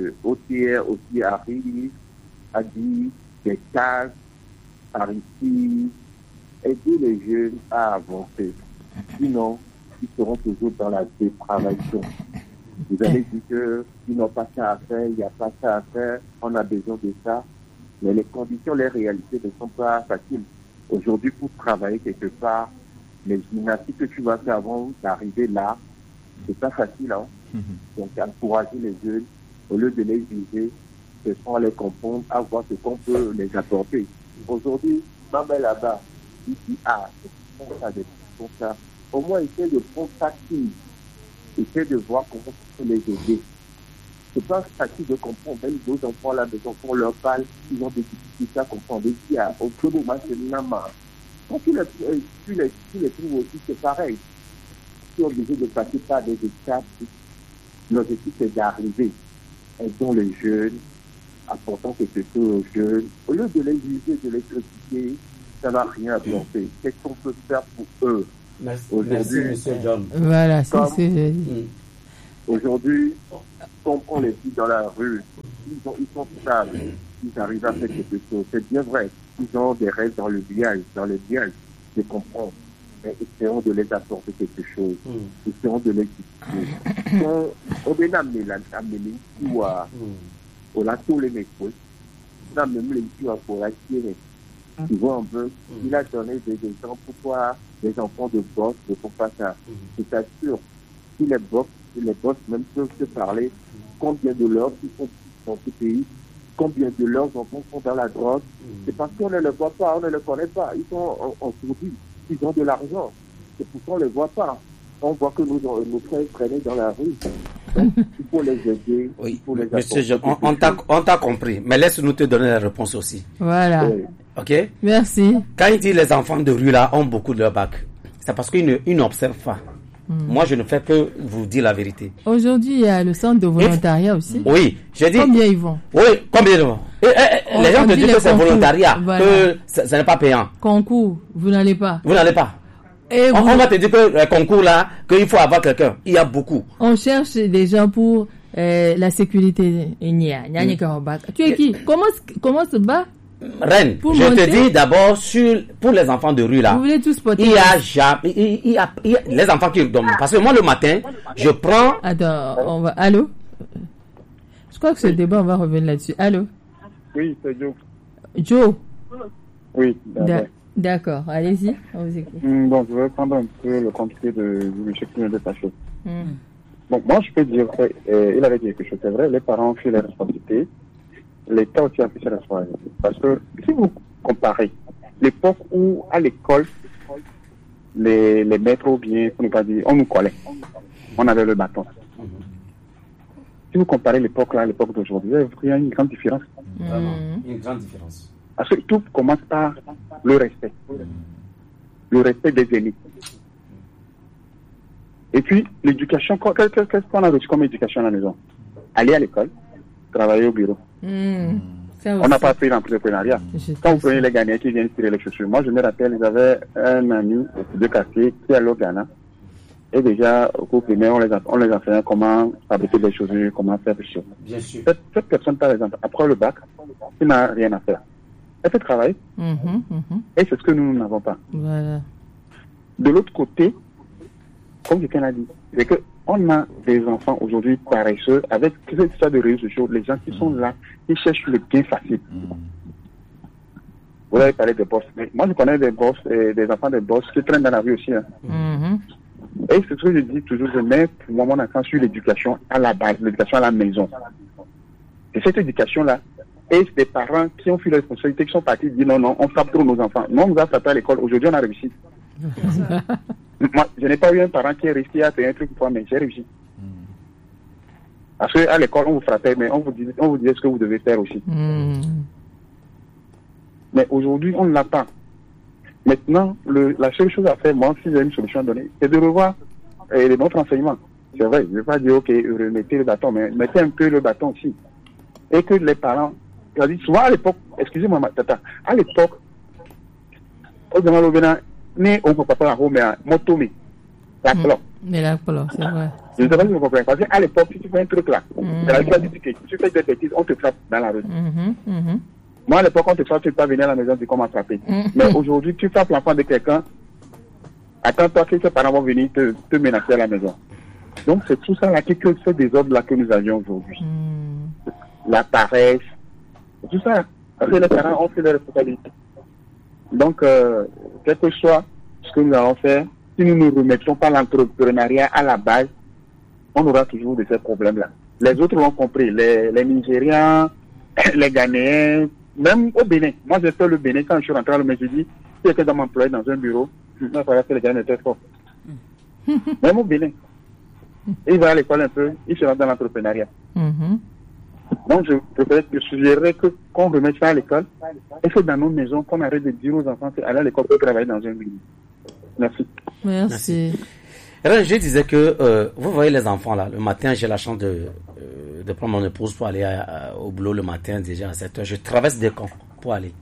OTR aussi arrive, a dit des cases par ici, aider les jeunes à avancer. Sinon, ils seront toujours dans la dépravation. Vous allez dire qu'ils n'ont pas ça à faire, il n'y a pas ça à faire, on a besoin de ça. Mais les conditions, les réalités ne sont pas faciles. Aujourd'hui, pour travailler quelque part, les gymnastiques que tu vas faire avant d'arriver là, c'est pas facile. Hein? Donc, encourager les jeunes, au lieu de les juger, ce sont les comprendre, à voir ce qu'on peut les apporter. Aujourd'hui, ma mère là-bas, il dit, c'est comme ça, des comme ça. Au moins, essayer de prendre facile. Essayer de voir comment on peut les aider. C'est pas facile de comprendre. Même d'autres enfants là, des enfants, on leur parle, ils ont des difficultés à comprendre. Et puis, au tout moment, c'est Nama. Quand tu les trouves aussi, c'est pareil. Tu es obligé de passer par des étapes. L'objectif, c'est d'arriver. aidons les jeunes, apportons quelque chose aux jeunes. Au lieu de les juger, de les critiquer, ça n'a rien apporté. Qu'est-ce qu'on peut faire pour eux? Merci, monsieur John. Voilà, c'est ce que j'ai dit. Aujourd'hui, quand on les dit dans la rue, ils sont stables, ils arrivent à faire quelque chose. C'est bien vrai, ils ont des rêves dans le bien, je comprends. Mais essayons de les apporter quelque chose. Essayons de les critiquer. On vient amener tous les mecs, on a même les filles pour la tirer. Tu vois un peu, il a donné des exemples pourquoi les enfants de boss ne font pas ça. Je t'assure, si les boss même peuvent se parler, combien de leurs qui sont dans ce pays, combien de leurs enfants sont dans la drogue, c'est parce qu'on ne les voit pas, on ne les connaît pas, ils sont en sourdis, ils ont de l'argent, c'est pour ça qu'on ne les voit pas. On voit que nos frères traînent dans la rue. Donc, il faut les aider. Oui, il faut les monsieur, on t'a compris, mais laisse-nous te donner la réponse aussi. Voilà. Oui. Ok? Merci. Quand il dit les enfants de rue là ont beaucoup de leur bac, c'est parce qu'ils n'observent pas. Moi, je ne fais que vous dire la vérité. Aujourd'hui, il y a le centre de volontariat aussi. Oui, j'ai dit. Combien ils vont? Oui, combien ils vont? Les gens te disent que c'est volontariat, voilà. Que ce n'est pas payant. Concours, vous n'allez pas. Vous n'allez pas. Et on va te dire que le concours là, qu'il faut avoir quelqu'un. Il y a beaucoup. On cherche des gens pour la sécurité. Tu es qui? Comment se bat? Reine, je te dis d'abord pour les enfants de rue là. Vous voulez tous porter? Il y a les enfants qui dorment. Parce que moi le matin, je prends. Attends, allô? Je crois que ce débat, on va revenir là-dessus. Allô? Oui, c'est Joe. Joe? Oui, d'accord. Allez-y, on vous écoute. Bon, je vais prendre un peu le compliqué du monsieur qui vient de passer. Bon, moi, je peux dire qu'il avait dit quelque chose, c'est vrai, les parents ont fait les responsabilités. L'État aussi a fait ses responsabilités. Parce que si vous comparez l'époque où, à l'école, les maîtres ou bien, pour ne pas dire, on nous collait. On avait le bâton. Si vous comparez l'époque là à l'époque d'aujourd'hui, il y a une grande différence. Une grande différence. Parce que tout commence par le respect. Le respect des aînés. Et puis, l'éducation, qu'est-ce qu'on a reçu comme éducation à la maison? Aller à l'école, travailler au bureau. On n'a pas appris l'entrepreneuriat. Quand vous prenez les Ghanéens qui viennent tirer les chaussures, moi je me rappelle, ils avaient un ami de quartier qui allait au Ghana. Et déjà, au cours primaire, on les enseignait comment fabriquer des chaussures, comment faire des choses. Bien sûr. Cette personne, par exemple, après le bac, il n'a rien à faire. Elle peut travailler. Et c'est ce que nous n'avons pas. Voilà. De l'autre côté, comme quelqu'un l'a dit, c'est qu'on a des enfants aujourd'hui paresseux avec tout ça de réseaux sociaux, les gens qui sont là, qui cherchent le gain facile. Vous avez parlé des boss. Mais moi, je connais des boss, des enfants des boss qui traînent dans la rue aussi. Et c'est ce que je dis toujours, je mets pour moi mon accent sur l'éducation à la base, l'éducation à la maison. Et cette éducation-là, et c'est des parents qui ont fait la responsabilité, qui sont partis dire non, on frappe trop nos enfants. Non, on nous a frappé à l'école, aujourd'hui on a réussi. Moi, je n'ai pas eu un parent qui est réussi à faire un truc pour moi, mais j'ai réussi. Parce qu'à l'école, on vous frappait, mais on vous disait ce que vous devez faire aussi. Mais aujourd'hui, on ne l'a pas. Maintenant, la seule chose à faire, moi, si j'ai une solution à donner, c'est de revoir les bons renseignements. C'est vrai, je ne vais pas dire, ok, remettez le bâton, mais mettez un peu le bâton aussi. Et que les parents, souvent à l'époque, excusez-moi, tata, à l'époque, on ne peut pas mais à motomé. Mais la cloche, c'est vrai. Je ne sais pas si vous comprenez. Parce qu'à l'époque, si tu fais un truc là, tu fais des bêtises, on te frappe dans la rue. Moi, à l'époque, on te frappe, tu ne peux pas venir à la maison, tu commences à frapper. Mais aujourd'hui, tu frappes l'enfant de quelqu'un, attends-toi que ses parents vont venir te menacer à la maison. Donc, c'est tout ça là qui fait des ordres là que nous avions aujourd'hui. La paresse, tout ça. Parce que les parents ont fait des responsabilités. Donc, quel que soit ce que nous allons faire, si nous ne remettons pas l'entrepreneuriat à la base, on aura toujours de ces problèmes-là. Les autres l'ont compris, les Nigériens, les Ghanéens, même au Bénin. Moi, j'ai fait le Bénin quand je suis rentré, mais je dis, si quelqu'un doit m'employer dans un bureau, il va falloir que les Ghanéens étaient forts. Même au Bénin. Il va à l'école un peu, il se lance dans l'entrepreneuriat. Donc, je suggérerais qu'on remette ça à l'école et que dans nos maisons, qu'on arrête de dire aux enfants qu'aller à l'école pour travailler dans un bureau. Merci. Je disais que, vous voyez les enfants là, le matin, j'ai la chance de prendre mon épouse pour aller au boulot le matin, déjà à 7h. Je traverse des camps pour aller.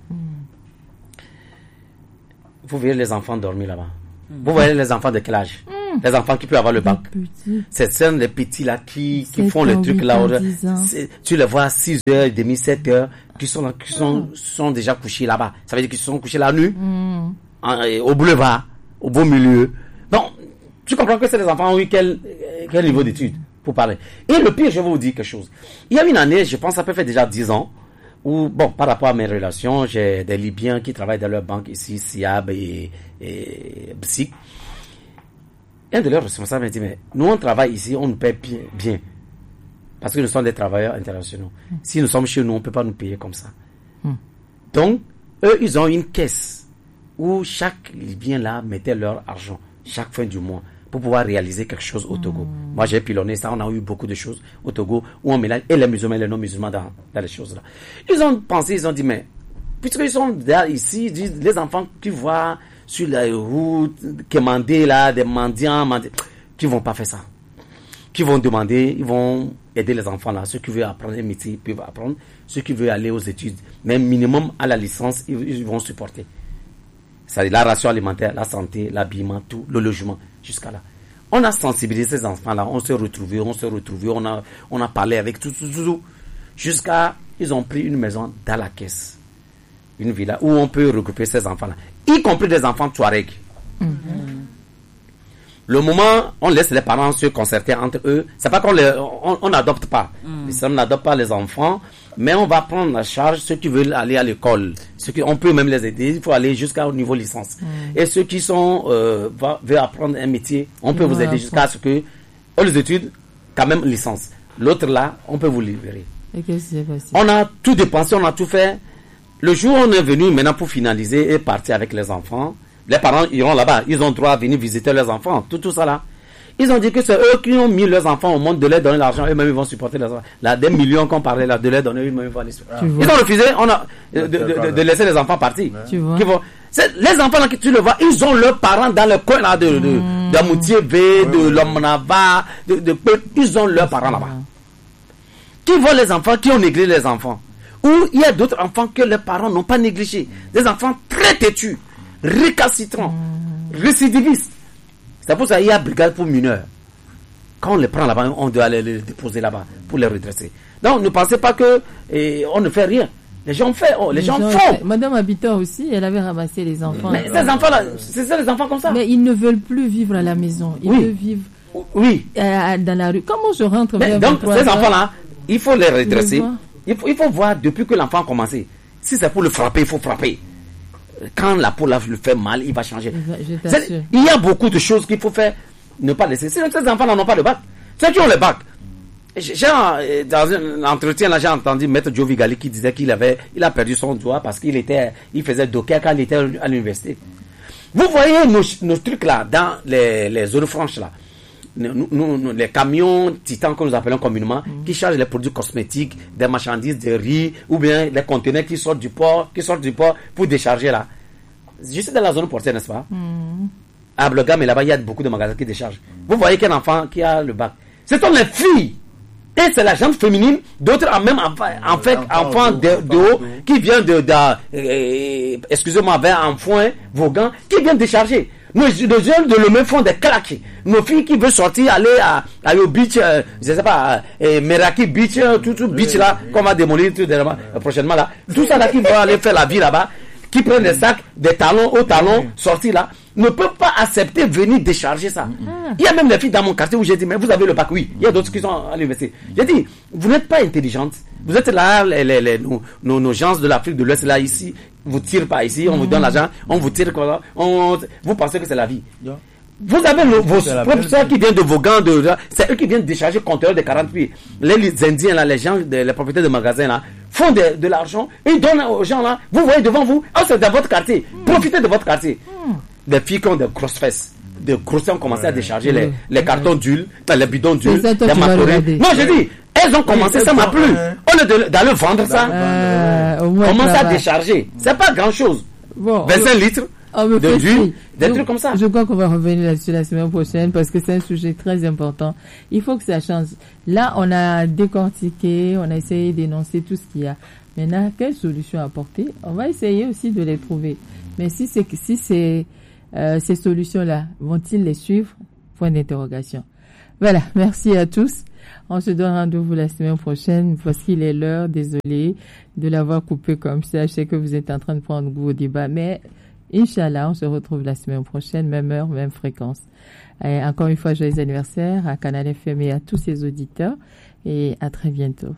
Vous voyez les enfants dormir là-bas. Vous voyez les enfants de quel âge? Les enfants qui peuvent avoir le bac. C'est les petits là qui font le truc là. Tu les vois à 6h30, 7h, qui sont déjà couchés là-bas. Ça veut dire qu'ils sont couchés la nuit, au boulevard, au beau milieu. Donc, tu comprends que c'est des enfants, oui, quel niveau d'études pour parler. Et le pire, je vais vous dire quelque chose. Il y a une année, je pense, ça peut faire déjà 10 ans, où, bon, par rapport à mes relations, j'ai des Libyens qui travaillent dans leur banque ici, SIAB et BSIC. Un de leurs responsables m'a dit, mais nous, on travaille ici, on nous paye bien. Parce que nous sommes des travailleurs internationaux. Si nous sommes chez nous, on ne peut pas nous payer comme ça. Donc, eux, ils ont une caisse où chaque Libyen là mettait leur argent chaque fin du mois pour pouvoir réaliser quelque chose au Togo. Moi, j'ai pilonné ça. On a eu beaucoup de choses au Togo où on mélange et les musulmans et les non-musulmans dans les choses là. Ils ont pensé, ils ont dit, mais puisqu'ils sont là, ici, ils disent, les enfants qui voient sur la route, commander là, des mendiants, qui vont pas faire ça. Qui vont demander, ils vont aider les enfants là. Ceux qui veulent apprendre un métier, ils peuvent apprendre. Ceux qui veulent aller aux études, même minimum à la licence, ils vont supporter. C'est-à-dire la ration alimentaire, la santé, l'habillement, tout, le logement, jusqu'à là. On a sensibilisé ces enfants-là, on s'est retrouvés, on a parlé avec tout, jusqu'à, ils ont pris une maison dans la caisse. Une villa où on peut regrouper ces enfants-là, y compris des enfants Touareg. Le moment, on laisse les parents se concerter entre eux, c'est pas qu'on on n'adopte pas. L'islam n'adopte pas les enfants, mais on va prendre en charge ceux qui veulent aller à l'école. On peut même les aider, il faut aller jusqu'au niveau licence. Et ceux qui veulent apprendre un métier, on peut vous aider jusqu'à ce que, les études, quand même licence. L'autre là, on peut vous libérer. Et qu'est-ce qui s'est passé? On a tout dépensé, on a tout fait. Le jour où on est venu maintenant pour finaliser et partir avec les enfants, les parents iront là-bas, ils ont droit à venir visiter leurs enfants, tout ça là. Ils ont dit que c'est eux qui ont mis leurs enfants au monde, de leur donner l'argent, eux-mêmes ils vont supporter les enfants. Là, des millions qu'on parlait là, de leur donner, eux-mêmes ils vont aller supporter. Ils ont refusé, de laisser les enfants partir. Tu vois. Les enfants là, tu le vois, ils ont leurs parents dans le coin là de Moutier-V, de Lomnava, ils ont leurs parents là-bas. Qui voient les enfants, qui ont négligé les enfants. Ou il y a d'autres enfants que les parents n'ont pas négligés. Des enfants très têtus, récalcitrants, récidivistes. C'est pour ça qu'il y a brigade pour mineurs. Quand on les prend là-bas, on doit les déposer là-bas pour les redresser. Donc ne pensez pas que on ne fait rien. Les gens font. Madame Habitant aussi, elle avait ramassé les enfants. Mais ces enfants-là, c'est ça les enfants comme ça. Mais ils ne veulent plus vivre à la maison. Ils veulent vivre dans la rue. Comment je rentre vers donc ces enfants-là, il faut les redresser. Il faut voir depuis que l'enfant a commencé. Si c'est pour le frapper, il faut frapper. Quand la peau le fait mal, il va changer. Il y a beaucoup de choses qu'il faut faire. Ne pas laisser. Ces enfants-là n'ont pas de bac. Ceux qui ont le bac. Dans un entretien, là, j'ai entendu Maître Joe Gali qui disait qu'il a perdu son doigt parce qu'il faisait docker quand il était à l'université. Vous voyez nos trucs là, dans les zones franches là. Les camions titans que nous appelons communément, qui chargent les produits cosmétiques, des marchandises, des riz, ou bien les conteneurs qui sortent du port pour décharger là. Je suis dans la zone portière, n'est-ce pas? À Blogam et là-bas, il y a beaucoup de magasins qui déchargent. Vous voyez qu'un enfant qui a le bac, ce sont les filles. Et c'est la gente féminine, d'autres même enfants de haut, qui vient excusez-moi, vers Enfoin, Vaughan, qui viennent décharger. Nos jeunes de l'homme font des claques. Nos filles qui veulent sortir, aller à au beach, je sais pas, Meraki Beach, tout beach là, qu'on va démolir prochainement là. Tout ça là qui vont aller faire la vie là-bas, qui prennent des sacs, des talons, hauts talons, sortis là, ne peuvent pas accepter venir décharger ça. Il y a même des filles dans mon quartier où j'ai dit, mais vous avez le bac, oui. Il y a d'autres qui sont à l'université. J'ai dit, vous n'êtes pas intelligente. Vous êtes là, nos gens de l'Afrique de l'Ouest là, ici, vous tirez pas ici, on vous donne l'argent, on vous tire quoi, vous pensez que c'est la vie. Vous avez vos professeurs qui viennent de Vaughan, c'est eux qui viennent décharger compteurs de 40 pieds. Les Indiens là, les gens, les propriétaires de magasins là, font de l'argent et ils donnent aux gens là. Vous voyez devant vous, c'est dans votre quartier. Profitez de votre quartier. Des filles qui ont des grosses fesses, des grosses ont commencé à décharger les cartons d'huile, les bidons d'huile, les macarons. Non, je dis, elles ont commencé, ça m'a plu. Au lieu d'aller vendre ça, commence à décharger. C'est pas grand chose. 25 litres. de vue, des trucs comme ça. Je crois qu'on va revenir là-dessus la semaine prochaine parce que c'est un sujet très important. Il faut que ça change. Là, on a décortiqué, on a essayé d'énoncer tout ce qu'il y a. Maintenant, quelles solutions apporter? On va essayer aussi de les trouver. Mais si ces solutions-là, vont-ils les suivre? Point d'interrogation. Voilà, merci à tous. On se donne rendez-vous la semaine prochaine parce qu'il est l'heure, désolé de l'avoir coupé comme ça. Je sais que vous êtes en train de prendre goût au débat, mais Inch'Allah, on se retrouve la semaine prochaine, même heure, même fréquence. Et encore une fois, joyeux anniversaire à Canal FM et à tous ses auditeurs et à très bientôt.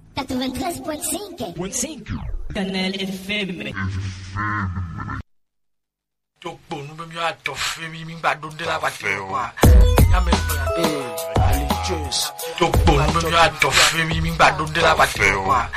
93.5 Canal FM. Tokpo nou be mi a tofe mi ba donde la bate wa. Nyame religious. Tokpo nou be mi a tofe mi ba donde la bate wa.